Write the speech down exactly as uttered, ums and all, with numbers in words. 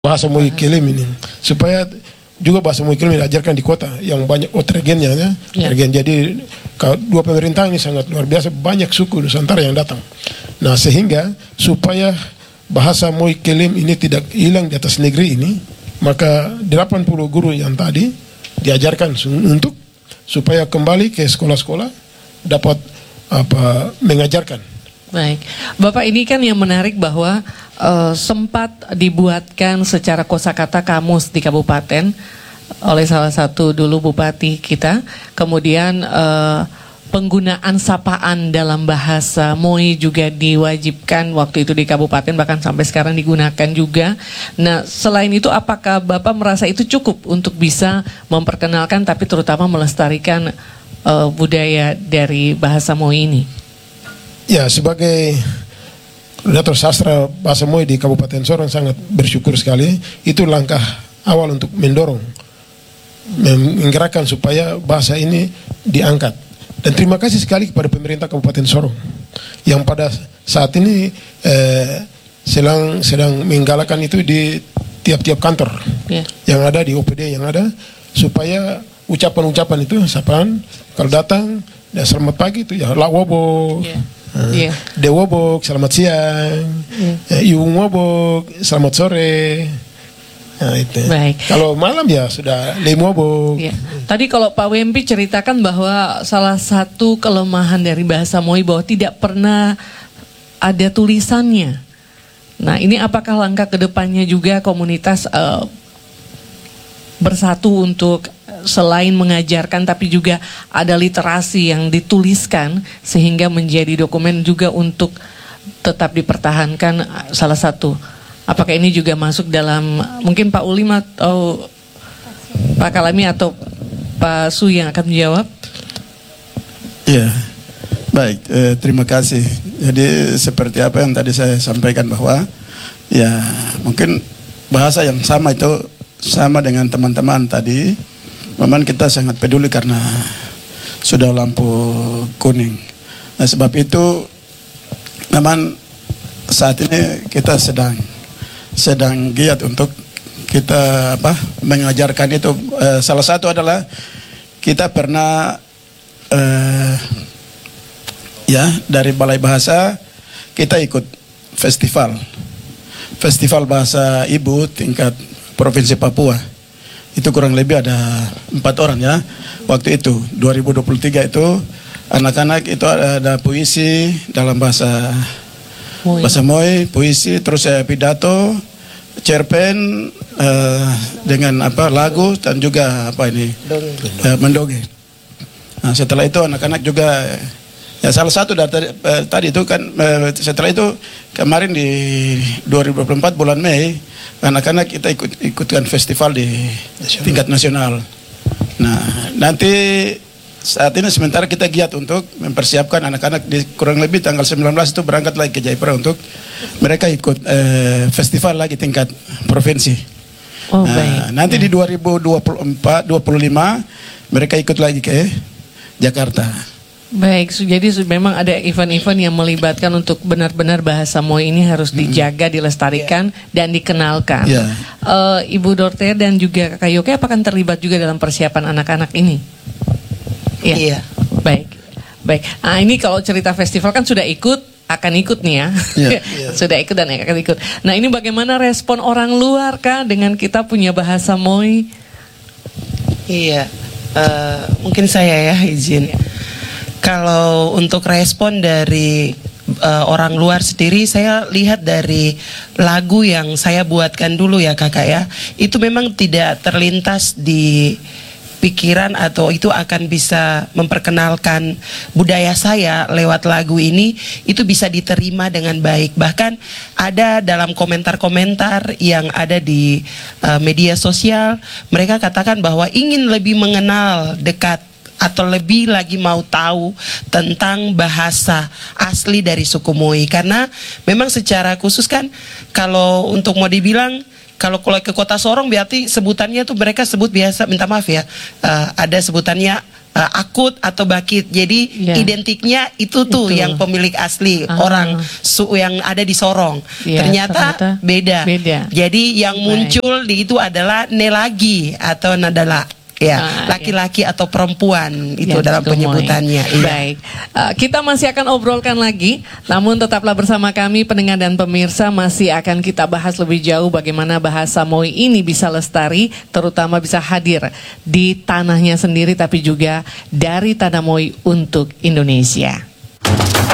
bahasa Moi Kelim ini supaya juga bahasa Moi Kelim diajarkan di kota yang banyak otrigennya ya. Ya. Jadi dua pemerintah ini sangat luar biasa, banyak suku Nusantara yang datang. Nah, sehingga supaya bahasa Moi Kelim ini tidak hilang di atas negeri ini, maka delapan puluh guru yang tadi diajarkan untuk supaya kembali ke sekolah-sekolah dapat apa mengajarkan. Baik, Bapak, ini kan yang menarik bahwa uh, sempat dibuatkan secara kosakata kamus di kabupaten oleh salah satu dulu bupati kita. Kemudian uh, penggunaan sapaan dalam bahasa Moi juga diwajibkan waktu itu di kabupaten, bahkan sampai sekarang digunakan juga. Nah, selain itu apakah Bapak merasa itu cukup untuk bisa memperkenalkan tapi terutama melestarikan uh, budaya dari bahasa Moi ini? Ya, sebagai koordinator sastra bahasa Moi di Kabupaten Sorong sangat bersyukur sekali. Itu langkah awal untuk mendorong, menggerakkan supaya bahasa ini diangkat. Dan terima kasih sekali kepada pemerintah Kabupaten Sorong yang pada saat ini eh, sedang sedang menggalakkan itu di tiap-tiap kantor yeah. yang ada di O P D yang ada, supaya ucapan-ucapan itu sapaan kalau datang ya selamat pagi itu ya lawobo. Yeah. Uh, yeah. Dewobok, selamat siang. Yeah. Uh, Iung wobok, selamat sore. Nah, itu. Baik. Kalau malam ya sudah lemobok. Yeah. Tadi kalau Pak Wempi ceritakan bahwa salah satu kelemahan dari bahasa Moi bahwa tidak pernah ada tulisannya. Nah, ini apakah langkah kedepannya juga komunitas uh, bersatu untuk selain mengajarkan tapi juga ada literasi yang dituliskan sehingga menjadi dokumen juga untuk tetap dipertahankan salah satu. Apakah ini juga masuk dalam mungkin Pak Ulim atau Pak Kalami atau Pak Su yang akan menjawab? Ya, baik, eh, terima kasih. Jadi seperti apa yang tadi saya sampaikan bahwa ya mungkin bahasa yang sama itu sama dengan teman-teman tadi. Memang kita sangat peduli karena sudah lampu kuning. Nah, sebab itu memang saat ini kita sedang sedang giat untuk kita apa mengajarkan itu. Eh, salah satu adalah kita pernah eh, ya dari Balai Bahasa kita ikut festival festival bahasa ibu tingkat Provinsi Papua. Itu kurang lebih ada empat orang ya. Waktu itu dua ribu dua puluh tiga itu anak-anak itu ada, ada puisi dalam bahasa Moi. bahasa Moi, puisi, terus saya pidato, cerpen uh, dengan apa lagu dan juga apa ini uh, mendongeng. Nah, setelah itu anak-anak juga ya salah satu dari uh, tadi itu kan uh, setelah itu kemarin di dua ribu dua puluh empat bulan Mei anak-anak kita ikut ikutkan festival di nasional. Tingkat nasional. Nah, nanti saat ini sementara kita giat untuk mempersiapkan anak-anak di kurang lebih tanggal sembilan belas itu berangkat lagi ke Jayapura untuk mereka ikut eh, festival lagi tingkat provinsi. Oh, nah, baik. Nanti ya. Di dua ribu dua puluh empat dua puluh lima mereka ikut lagi ke Jakarta. Baik, jadi memang ada event-event yang melibatkan untuk benar-benar bahasa Moi ini harus dijaga, dilestarikan, yeah. dan dikenalkan. Yeah. Uh, Ibu Dorte dan juga Kak Yoke apakah terlibat juga dalam persiapan anak-anak ini? Iya. Yeah. Yeah. Baik, baik. Nah, ini kalau cerita festival kan sudah ikut, akan ikut nih ya. Yeah. Yeah. Sudah ikut dan akan ikut. Nah, ini bagaimana respon orang luar Kak dengan kita punya bahasa Moi? Iya, uh, mungkin saya ya izin. Yeah. Kalau untuk respon dari uh, orang luar sendiri, saya lihat dari lagu yang saya buatkan dulu ya kakak ya, itu memang tidak terlintas di pikiran atau itu akan bisa memperkenalkan budaya saya lewat lagu ini, itu bisa diterima dengan baik. Bahkan ada dalam komentar-komentar yang ada di uh, media sosial, mereka katakan bahwa ingin lebih mengenal dekat atau lebih lagi mau tahu tentang bahasa asli dari suku Moi. Karena memang secara khusus kan kalau untuk mau dibilang, kalau kalau ke kota Sorong berarti sebutannya tuh mereka sebut biasa, minta maaf ya, uh, ada sebutannya uh, akut atau bakit. Jadi Ya. identiknya itu tuh Itu. yang pemilik asli Ah. orang su yang ada di Sorong. Ya, ternyata, ternyata beda. beda. Jadi yang Baik. muncul di itu adalah nelagi atau nadala. Ya, Ah, laki-laki atau perempuan itu Ya, dalam betul, penyebutannya. Moy. Iya. Baik, Uh, kita masih akan obrolkan lagi. Namun tetaplah bersama kami pendengar dan pemirsa, masih akan kita bahas lebih jauh bagaimana bahasa Moy ini bisa lestari, terutama bisa hadir di tanahnya sendiri, tapi juga dari tanah Moy untuk Indonesia.